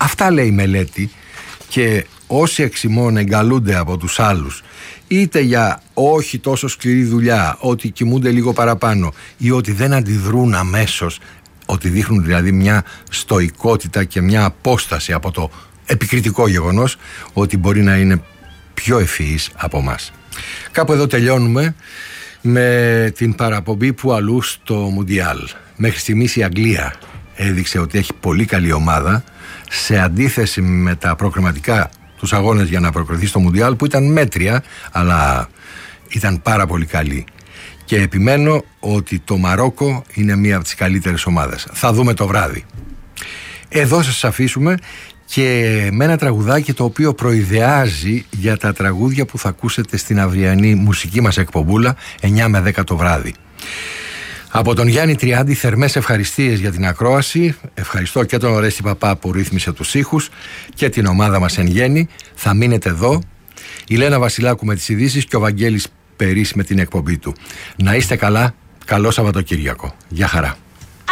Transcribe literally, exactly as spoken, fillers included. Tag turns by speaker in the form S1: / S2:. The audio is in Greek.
S1: Αυτά λέει η μελέτη, και όσοι εξημών εγκαλούνται από τους άλλους, είτε για όχι τόσο σκληρή δουλειά, ότι κοιμούνται λίγο παραπάνω ή ότι δεν αντιδρούν αμέσως, ότι δείχνουν δηλαδή μια στοικότητα και μια απόσταση από το επικριτικό γεγονός ότι μπορεί να είναι πιο ευφυείς από μας. Κάπου εδώ τελειώνουμε με την παραπομπή που αλλού στο Μουντιάλ. Μέχρι στιγμής η Αγγλία έδειξε ότι έχει πολύ καλή ομάδα, σε αντίθεση με τα προκριματικά τους αγώνες για να προκριθεί στο Μουντιάλ, που ήταν μέτρια αλλά ήταν πάρα πολύ καλή. Και επιμένω ότι το Μαρόκο είναι μία από τις καλύτερες ομάδες. Θα δούμε το βράδυ. Εδώ σας αφήσουμε και με ένα τραγουδάκι το οποίο προειδεάζει για τα τραγούδια που θα ακούσετε στην αυριανή μουσική μας εκπομπούλα εννιά με δέκα το βράδυ. Από τον Γιάννη Τριάντη, θερμές ευχαριστίες για την ακρόαση. Ευχαριστώ και τον Ορέστη Παπά που ρύθμισε τους ήχους και την ομάδα μας εν γέννη. Θα μείνετε εδώ. Η Λένα Βασιλάκου με τις ειδήσεις και ο Βαγγέλης Περής με την εκπομπή του. Να είστε καλά. Καλό Σαββατοκύριακο. Γεια χαρά.